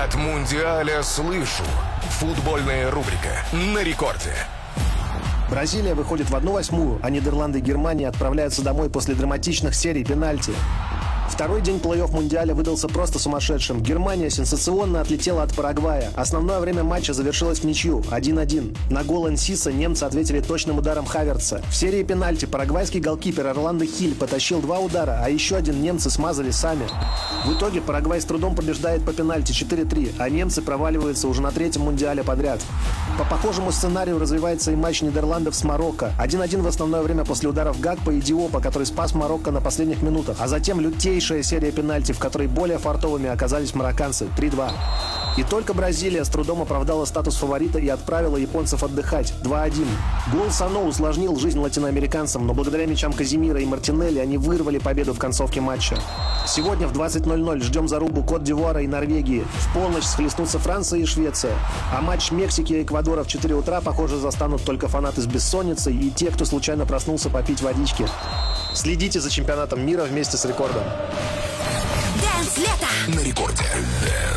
От Мундиаля слышу. Футбольная рубрика на рекорде. Бразилия выходит в 1/8, а Нидерланды и Германия отправляются домой после драматичных серий пенальти. Второй день плей-офф Мундиаля выдался просто сумасшедшим. Германия сенсационно отлетела от Парагвая. Основное время матча завершилось в ничью 1-1. На гол Энсиса немцы ответили точным ударом Хаверца. В серии пенальти парагвайский голкипер Орландо Хиль потащил 2 удара, а еще один немцы смазали сами. В итоге Парагвай с трудом побеждает по пенальти 4-3, а немцы проваливаются уже на 3-м Мундиале подряд. По похожему сценарию развивается и матч Нидерландов с Марокко. 1-1 в основное время после ударов Гакпо и Диопа, который спас Марокко на последних минутах, а затем лютейшая серия пенальти, в которой более фартовыми оказались марокканцы 3-2. И только Бразилия с трудом оправдала статус фаворита и отправила японцев отдыхать 2-1. Гол Сано усложнил жизнь латиноамериканцам, но благодаря мячам Казимира и Мартинелли они вырвали победу в концовке матча. Сегодня в 20:00 ждем зарубу Кот-д'Ивуара и Норвегии. В полночь схлестнутся Франция и Швеция. А матч Мексики и Эквадора в 4 утра, похоже, застанут только фанаты с бессонницей и те, кто случайно проснулся попить водички. Следите за чемпионатом мира вместе с Рекордом. Дэнс лето На рекорде.